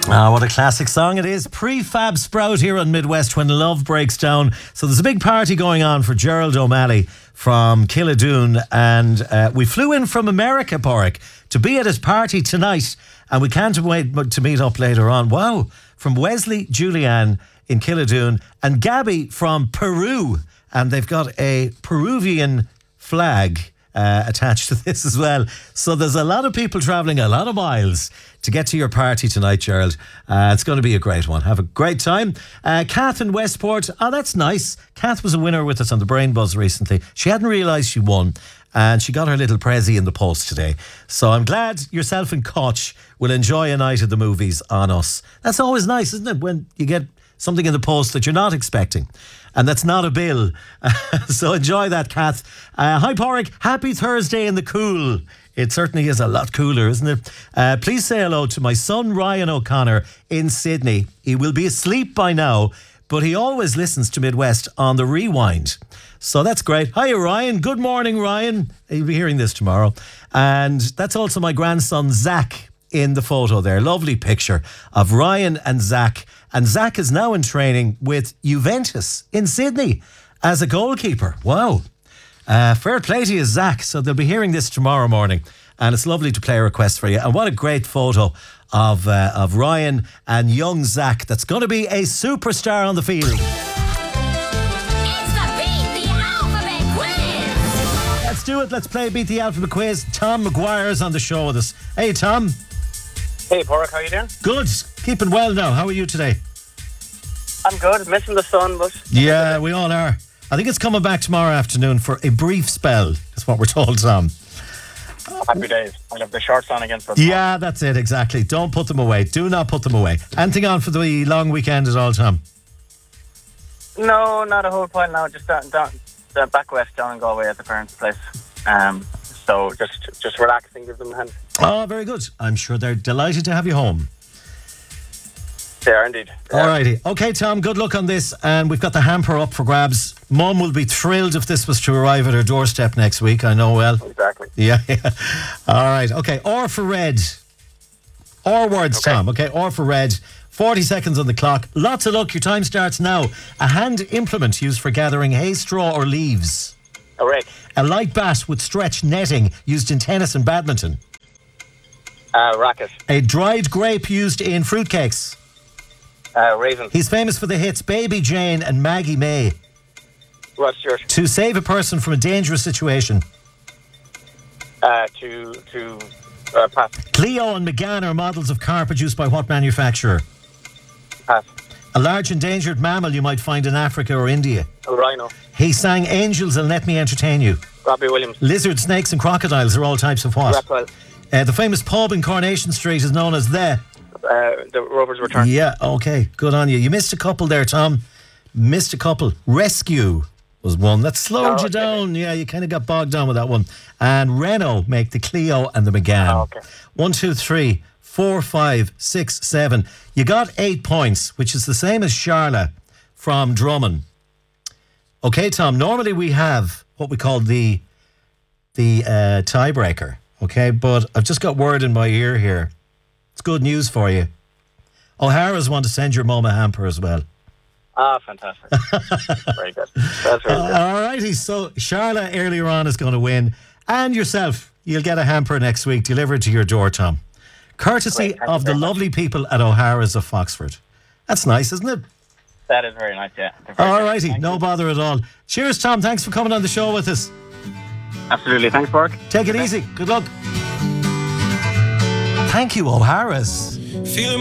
Ah, what a classic song it is. Prefab Sprout here on Midwest When Love Breaks Down. So there's a big party going on for Gerald O'Malley from Killadoon, and we flew in from America, Porrick, to be at his party tonight, and we can't wait to meet up later on. Wow. From Wesley Julian in Killadoon and Gabby from Peru, and they've got a Peruvian flag attached to this as well. So there's a lot of people travelling a lot of miles to get to your party tonight, Gerald. It's going to be a great one. Have a great time. Kath in Westport. Oh, that's nice. Kath was a winner with us on the Brain Buzz recently. She hadn't realised she won, and she got her little prezi in the post today. So I'm glad yourself and Koch will enjoy a night at the movies on us. That's always nice, isn't it, when you get something in the post that you're not expecting, and that's not a bill. So enjoy that, Kath. Hi, Porrick. Happy Thursday in the cool. It certainly is a lot cooler, isn't it? Please say hello to my son, Ryan O'Connor, in Sydney. He will be asleep by now, but he always listens to Midwest on the rewind. So that's great. Hi, Ryan. Good morning, Ryan. You'll be hearing this tomorrow. And that's also my grandson, Zach, in the photo there. Lovely picture of Ryan and Zach. And Zach is now in training with Juventus in Sydney as a goalkeeper. Wow. Fair play to you, Zach. So they'll be hearing this tomorrow morning, and it's lovely to play a request for you. And what a great photo of Ryan and young Zach. That's going to be a superstar on the field. It's the Beat the Alphabet Quiz. Let's do it. Let's play Beat the Alphabet Quiz. Tom McGuire's on the show with us. Hey, Tom. Hey, Porrick, how you doing? Good. Keeping well now. How are you today? I'm good. Missing the sun, but... Yeah, we all are. I think it's coming back tomorrow afternoon for a brief spell, is what we're told, Tom. Happy days. I'll have the shorts on again for Yeah, that's it, exactly. Don't put them away. Do not put them away. Anything on for the long weekend at all, Tom? No, not a whole pile now. Just down back west, down in Galway at the parents' place. So just relaxing, give them a hand. Oh, very good. I'm sure they're delighted to have you home. They are indeed. Alrighty. Okay, Tom, good luck on this. And we've got the hamper up for grabs. Mum will be thrilled if this was to arrive at her doorstep next week. I know well. Exactly. Yeah. All right. Okay. Or for red. Or words, okay. Tom. Okay. Or for red. 40 seconds on the clock. Lots of luck. Your time starts now. A hand implement used for gathering hay, straw or leaves. A rake. A light bat with stretch netting used in tennis and badminton. Racket. A dried grape used in fruitcakes. Raisin. He's famous for the hits Baby Jane and Maggie May. Rod Stewart. To save a person from a dangerous situation. Pass. Clio and McGann are models of car produced by what manufacturer? Pass. A large endangered mammal you might find in Africa or India. A rhino. He sang Angels and Let Me Entertain You. Robbie Williams. Lizards, snakes and crocodiles are all types of what? Reptile. The famous pub in Coronation Street is known as the Rover's Return. Yeah, okay, good on you. You missed a couple there, Tom. Missed a couple. Rescue was one that slowed you down. Yeah, you kind of got bogged down with that one. And Renault make the Clio and the Megane. Oh, okay. 1, 2, 3, 4, 5, 6, 7. You got 8 points, which is the same as Charla from Drummond. Okay, Tom, normally we have what we call the tiebreaker, okay? But I've just got word in my ear here. It's good news for you. O'Hara's want to send your mum a hamper as well. Ah, fantastic. Very good. That's very good. All righty, so Charla earlier on is going to win, and yourself, you'll get a hamper next week delivered to your door, Tom. Courtesy of the lovely people at O'Hara's of Foxford. That's nice, isn't it? That is very nice, yeah. All righty, no bother at all. Cheers, Tom. Thanks for coming on the show with us. Absolutely. Thanks, Porrick. Take it easy. Good luck. Thank you, O'Hara's.